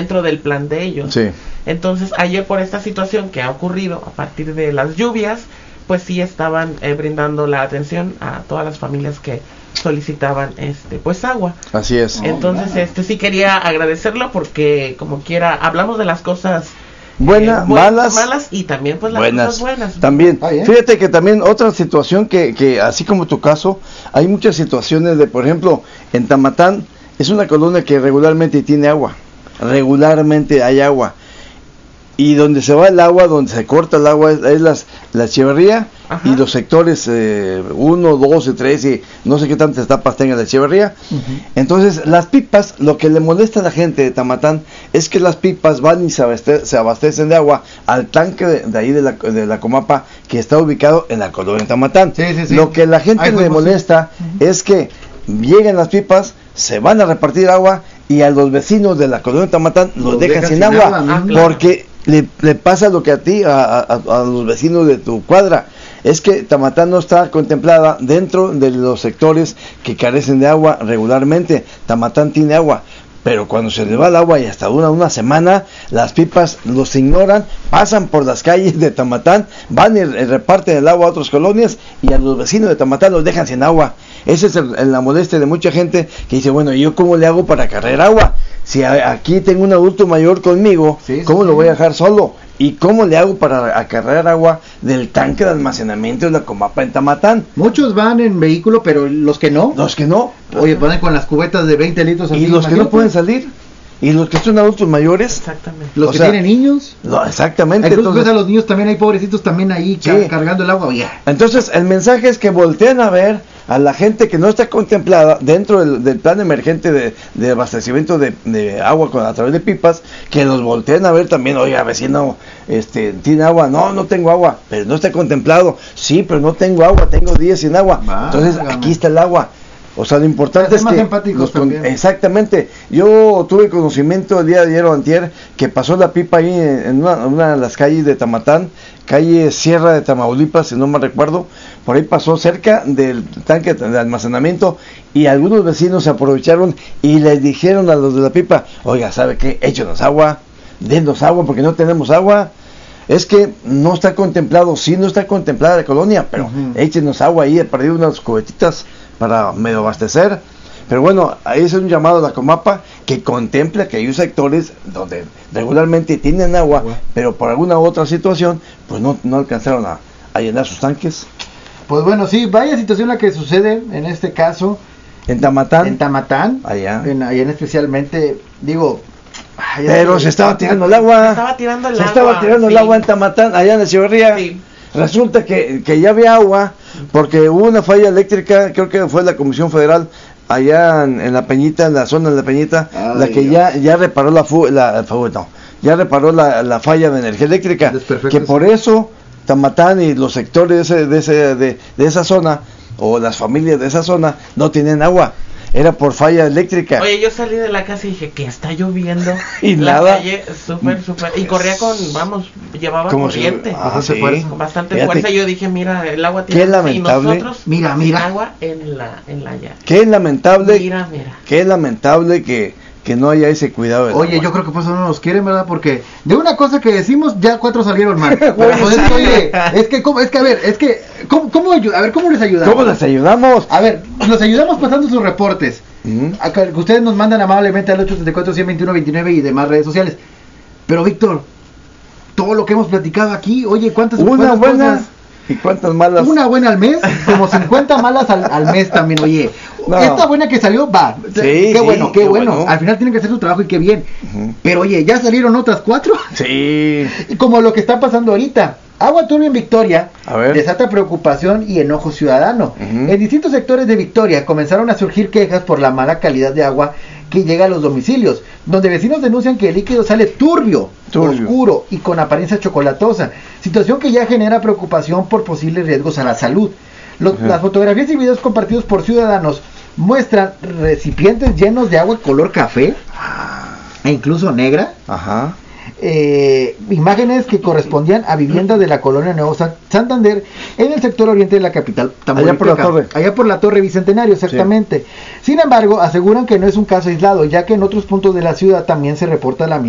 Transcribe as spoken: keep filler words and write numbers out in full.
dentro del plan de ellos. Sí. Entonces, ayer por esta situación que ha ocurrido a partir de las lluvias, pues sí estaban eh, brindando la atención a todas las familias que solicitaban este pues agua. Así es. Entonces, oh, este sí quería agradecerlo porque como quiera hablamos de las cosas buenas, eh, malas, malas y también pues las buenas. cosas buenas. También, ah, ¿eh? Fíjate que también otra situación que, que así como tu caso, hay muchas situaciones de, por ejemplo, en Tamatán es una colonia que regularmente tiene agua, regularmente hay agua. Y donde se va el agua, donde se corta el agua, es, es las, la Echeverría. Ajá. Y los sectores uno, dos y tres, y no sé qué tantas etapas tenga la Echeverría. Uh-huh. Entonces, las pipas, lo que le molesta a la gente de Tamatán es que las pipas van y se, abaste, se abastecen de agua al tanque de, de ahí de la, de la Comapa, que está ubicado en la colonia de Tamatán. Sí, sí, sí. Lo que la gente Ay, le molesta uh-huh. es que lleguen las pipas, se van a repartir agua y a los vecinos de la colonia de Tamatán los, los dejan, dejan sin, sin agua, agua ah, claro. porque le, le pasa lo que a ti, a, a, a los vecinos de tu cuadra. Es que Tamatán no está contemplada dentro de los sectores que carecen de agua regularmente. Tamatán tiene agua, pero cuando se le va el agua y hasta dura una semana, las pipas los ignoran, pasan por las calles de Tamatán, van y reparten el agua a otras colonias y a los vecinos de Tamatán los dejan sin agua. Esa es el, el, la molestia de mucha gente que dice, bueno, ¿yo cómo le hago para cargar agua? Si a, aquí tengo un adulto mayor conmigo, sí, ¿cómo sí, lo voy a dejar solo? ¿Y cómo le hago para acarrear agua del tanque de almacenamiento de la Comapa en Tamatán? Muchos van en vehículo, pero los que no. Los que no. Oye, ponen con las cubetas de veinte litros. Y los que no pueden salir. Y los que son adultos mayores. Exactamente. Los que sea, tienen niños. No, exactamente. Incluso entonces, ves a los niños también, hay pobrecitos también ahí sí. car- cargando el agua. Oye. Entonces, el mensaje es que volteen a ver a la gente que no está contemplada dentro del, del plan emergente de, de abastecimiento de, de agua con, a través de pipas, que los volteen a ver también. Oiga, vecino, este, ¿tiene agua? No, no tengo agua, pero no está contemplado. Sí, pero no tengo agua, tengo días sin agua. Válgame. Entonces, aquí está el agua. O sea, lo importante es que los con, exactamente, yo tuve conocimiento el día de ayer o antier que pasó la pipa ahí en, en una, una de las calles de Tamatán, calle Sierra de Tamaulipas, si no me recuerdo, por ahí pasó cerca del tanque de almacenamiento y algunos vecinos se aprovecharon y les dijeron a los de la pipa, oiga, ¿sabe qué? Échenos agua, denos agua porque no tenemos agua. Es que no está contemplado, sí no está contemplada la colonia, pero uh-huh. échenos agua ahí, he perdido unas cubetitas para medio abastecer. Pero bueno, ahí es un llamado a la Comapa que contempla que hay sectores donde regularmente tienen agua, uh-huh. pero por alguna otra situación, pues no, no alcanzaron a, a llenar sus tanques. Pues bueno, sí, vaya situación la que sucede en este caso. En Tamatán. En Tamatán. Allá. En, allá en especialmente, digo... Ay, pero se estaba tirando el agua. Se estaba tirando el se agua. Se estaba tirando sí. el agua en Tamatán, allá en la Echeverría. Sí. Resulta que, que ya había agua, porque hubo una falla eléctrica, creo que fue la Comisión Federal, allá en, en la Peñita, en la zona de la Peñita, Ay, la que ya, ya reparó la, fu la, no, ya reparó la, la falla de energía eléctrica, que por eso Tamatán y los sectores de, ese, de, ese, de, de esa zona, o las familias de esa zona, no tienen agua. Era por falla eléctrica. Oye, yo salí de la casa y dije que está lloviendo. Y la nada. Calle, súper, súper. Y corría con, vamos, llevaba corriente. Si, ah, sí. fuerza, con bastante Fíjate. fuerza. Yo dije, mira, el agua tiene. Qué lamentable. Y nosotros, mira, mira. agua en la, en la llave. Qué lamentable. Mira, mira. Qué lamentable que, que no haya ese cuidado del Oye, agua. yo creo que por eso no nos quieren, ¿verdad? Porque de una cosa que decimos, ya cuatro salieron mal. Pero, pues, es que, oye, es que, ¿cómo? Es que, a ver, es que, ¿cómo, cómo, a ver, ¿cómo les ayudamos? ¿Cómo les ayudamos? A ver, los ayudamos pasando sus reportes. Uh-huh. Acá, que ustedes nos mandan amablemente al ocho setenta y cuatro, ciento veintiuno, veintinueve y demás redes sociales. Pero, Víctor, todo lo que hemos platicado aquí, oye, ¿cuántas, una cuántas buena cosas? ¿Y cuántas malas? Una buena al mes, como cincuenta malas al, al mes también, oye. No. Esta buena que salió, va. Sí, qué sí, bueno, qué, qué bueno. bueno. Al final tienen que hacer su trabajo y qué bien. Uh-huh. Pero oye, ya salieron otras cuatro. Sí. Como lo que está pasando ahorita. Agua turbia en Victoria desata preocupación y enojo ciudadano. Uh-huh. En distintos sectores de Victoria comenzaron a surgir quejas por la mala calidad de agua que llega a los domicilios, donde vecinos denuncian que el líquido sale turbio, turbio, oscuro y con apariencia chocolatosa, situación que ya genera preocupación por posibles riesgos a la salud. Los, uh-huh. Las fotografías y videos compartidos por ciudadanos muestran recipientes llenos de agua color café ah. e incluso negra. Ajá. Eh, imágenes que correspondían a viviendas de la colonia Nuevo San Santander en el sector oriente de la capital allá por la torre allá por la torre Bicentenario, exactamente. Sí. Sin embargo, aseguran que no es un caso aislado, ya que en otros puntos de la ciudad también se reporta la misma